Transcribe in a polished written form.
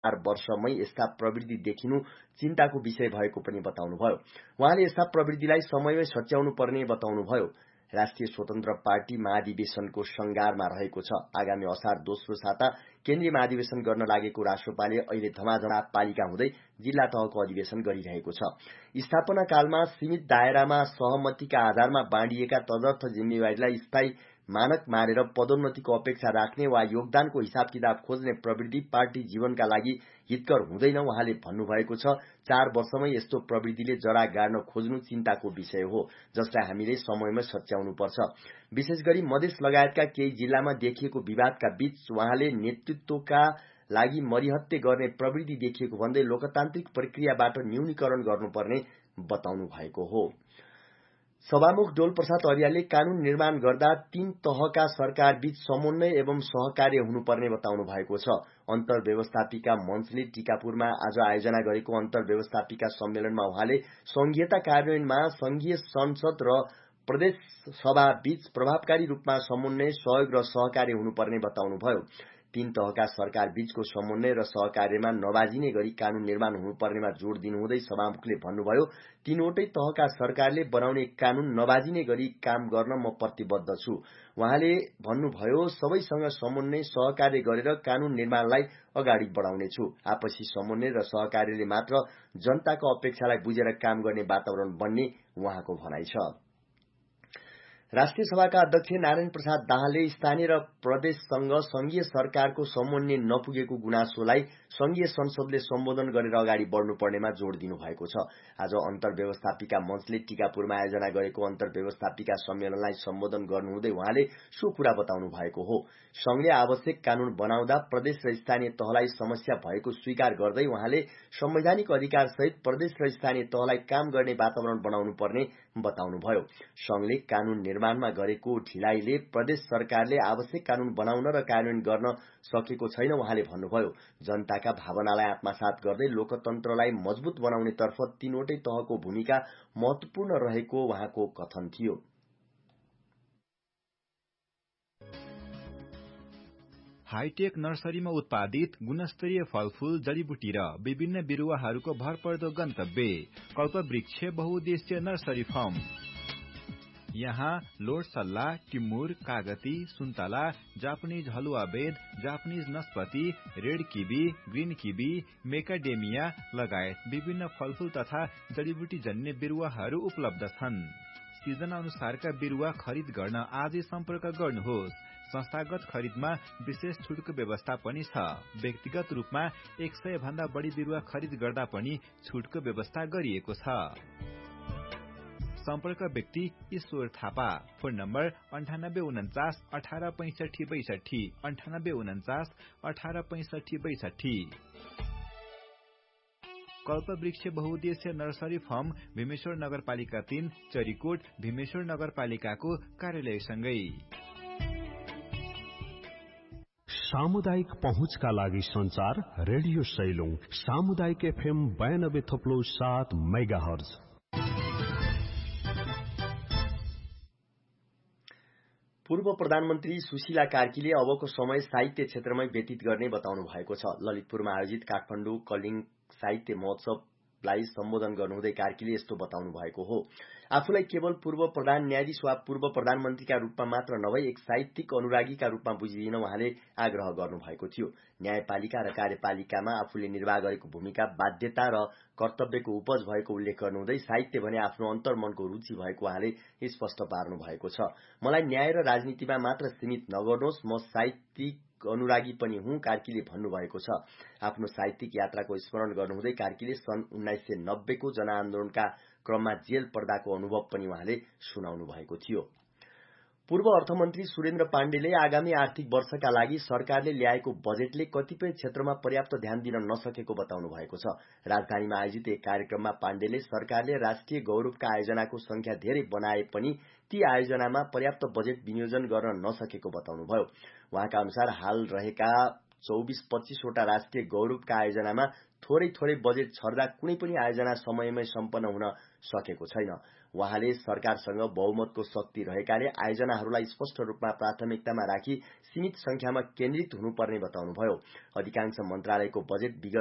4 वर्षमै यस्ता प्रवृत्ति देखिनु चिन्ताको विषय भएको पनि बताउनुभयो। उहाँले यस्ता प्रवृत्तिलाई समयमै सच्याउनु पर्ने बताउनुभयो। राष्ट्रिय स्वतन्त्र पार्टी महाधिवेशनको संगारमा रहेको छ। आगामी असार दोस्रो साता केन्द्रीय महाधिवेशन गर्न लागेको राष्ट्रपाले अहिले धमाधमा पालिका हुँदै जिल्ला तहको अधिवेशन गरिरहेको छ। स्थापना कालमा सीमित दायरामा सहमतिका आधारमा बाँडिएका तदर्थ जिम्मेवारीलाई स्थायी मानक मानेर पदोन्नतिको अपेक्षा राख्ने वा योगदानको हिसाब किताब खोज्ने प्रवृत्ति पार्टी जीवनका लागि हितकर हुँदैन उहाँले भन्नुभएको छ। 4 वर्षमै यस्तो प्रवृत्तिले जरा गाड्न खोज्नु चिन्ताको विषय हो, जसलाई हामीले समयमै सच्याउनु पर्छ। विशेष गरी मधेस लगायतका केही जिल्लामा देखिएको विवादका बीच उहाँले नेतृत्वका लागि मरिहत्ते गर्ने प्रवृत्ति देखिएको भन्दै लोकतान्त्रिक प्रक्रियाबाट न्यूनीकरण गर्नुपर्ने बताउनु भएको हो। सभामुख डोल प्रसाद अर्यालले कानून निर्माण गर्दा 3 तहका सरकार बीच समन्वय एवं सहकार्य हुनुपर्ने बताउनु भएको छ। अन्तर्व्यवस्थापिका मञ्चले टीकापुरमा आज आयोजना गरेको अन्तर्व्यवस्थापिका सम्मेलनमा उहाँले संघीयता कार्यान्वयनमा संघीय संसद र प्रदेश सभा बीच प्रभावकारी रूपमा समन्वय, सहयोग र सहकार्य हुनुपर्ने बताउनुभयो। 3 तहका सरकार बीचको समन्वय र सहकार्यमा नबाजिने गरी कानून निर्माण हुनुपर्नेमा जोड़ दिनुहुँदै सभामुखले भन्नुभयो, 3वटै तहका सरकारले बनाउने कानून नबाजिने गरी काम गर्न म प्रतिबद्ध छु। उहाँले भन्नुभयो, सबैसँग समन्वय सहकार्य गरेर कानून निर्माणलाई अगाडि बढाउनेछु। आपसी समन्वय र सहकार्यले मात्र जनताको अपेक्षालाई बुझेर काम गर्ने वातावरण बन्ने उहाँको भनाइ छ। राष्ट्रिय सभाका अध्यक्ष नारायण प्रसाद दाहालले स्थानीय र प्रदेशसँग संघीय सरकारको समन्वय नपुगेको गुनासोलाई संघीय संसदले सम्बोधन गरेर अगाडि बढ्नुपर्नेमा जोड़ दिनुभएको छ। आज अन्तर्व्यवस्थापिका मञ्चले टीकापुरमा आयोजना गरेको अन्तर्व्यवस्थापिका सम्मेलनलाई सम्बोधन गर्नुहुँदै उहाँले सो कुरा बताउनु भएको हो। संघले आवश्यक कानून बनाउँदा प्रदेश र स्थानीय तहलाई समस्या भएको स्वीकार गर्दै उहाँले संवैधानिक अधिकार सहित प्रदेश र स्थानीय तहलाई काम गर्ने वातावरण बनाउनु पर्ने बताउनुभयो। संघले कानून निर्माणमा गरेको ढिलाइले प्रदेश सरकारले आवश्यक कानून बनाउन र कार्यान्वयन गर्न सकेको छैन उहाँले भन्नुभयो। जनताका भावनालाई आत्मसात गर्दै लोकतन्त्रलाई मजबुत बनाउने तर्फ 3वटै तहको भूमिका महत्वपूर्ण रहेको उहाँको कथन थियो। हाईटेक नर्सरीमा उत्पादित गुणस्तरीय फलफूल, जडीबुटी र विभिन्न बिरुवाहरूको भरपर्दो गन्तव्य कल्पवृक्ष बहुउद्देश्य नर्सरी फार्म। यहाँ लोड सल्ला, टिमुर, कागती, सुन्तला, जापानिज हलुवा बेद, Japanese नस्पति, red kiwi, green kiwi, मेकाडेमिया लगायत विभिन्न फलफूल तथा जडीबुटी जन्य बिरुवाहरू उपलब्ध छन्। सिजन अनुसारका बिरुवा खरिद गर्न आजै सम्पर्क गर्नुहोस्। संस्थागत खरिदमा विशेष छुटको व्यवस्था पनि छ। व्यक्तिगत रूपमा 100 भन्दा बढी बिरुवा खरिद गर्दा पनि छुटको व्यवस्था गरिएको छ। सम्पर्क व्यक्ति ईश्वर थापा। Phone number 9849 1865 62 9849 1865 62। कल्पवृक्ष बहुउद्देश्य नर्सरी फार्म भीमेश्वर नगरपालिका 3 चरीकोट भीमेश्वर नगरपालिकाको कार्यालयसँगै। सामुदायिक पहुँचका लागि संचार रेडियो सैलुङ सामुदायिक FM 92.7 मेगाहर्ज। पूर्व प्रधानमन्त्री सुशीला कार्कीले अबको समय साहित्य क्षेत्रमै व्यतीत गर्ने बताउनु भएको छ। ललितपुरमा आयोजित काठमाडौँ कलिङ साहित्य महोत्सवलाई सम्बोधन गर्नुहुँदै कार्कीले यस्तो बताउनु भएको हो। आफूलाई केवल पूर्व प्रधान न्यायाधीश वा पूर्व प्रधानमन्त्रीका रूपमा मात्र नभई एक साहित्यिक अनुरागीका रूपमा बुझिदिन उहाँले आग्रह गर्नुभएको थियो। न्यायपालिका र कार्यपालिकामा आफूले निर्वाह गरेको भूमिका बाध्यता र कर्तव्यको उपज भएको उल्लेख गर्नुहुँदै साहित्य भने आफ्नो अन्तर्मनको रुचि भएको उहाँले स्पष्ट पार्नु भएको छ। मलाई न्याय र राजनीतिमा मात्र सीमित नगर्नुहोस्, म साहित्यिक अनुरागी पनि हुँ, कार्कीले भन्नुभएको छ। आफ्नो साहित्यिक यात्राको स्मरण गर्नुहुँदै कार्कीले सन् 1990 को जनआन्दोलनका क्रममा जेल पर्दाको अनुभव पनि उहाँले सुनाउनु भएको थियो। पूर्व अर्थमन्त्री सुरेन्द्र पाण्डेले आगामी आर्थिक वर्षका लागि सरकारले ल्याएको बजेटले कतिपय क्षेत्रमा पर्याप्त ध्यान दिन नसकेको बताउनु भएको छ। राजधानीमा आयोजित एक कार्यक्रममा पाण्डेले सरकारले राष्ट्रिय गौरवका आयोजनाको संख्या धेरै बनाए पनि ती आयोजनामा पर्याप्त बजेट विनियोजन गर्न नसकेको बताउनुभयो। उहाँका अनुसार हाल रहेका 24-25 वटा राष्ट्रिय गौरवका आयोजनामा थोरै बजेट छर्दा कुनै पनि आयोजना समयमै सम्पन्न हुन सकेको छैन। उहाँले सरकारसँग बहुमतको शक्ति रहेकाले आयोजनाहरूलाई स्पष्ट रूपमा प्राथमिकतामा राखी सीमित संख्यामा केन्द्रित हुनुपर्ने बताउनुभयो। अधिकांश मन्त्रालयको बजेट विगत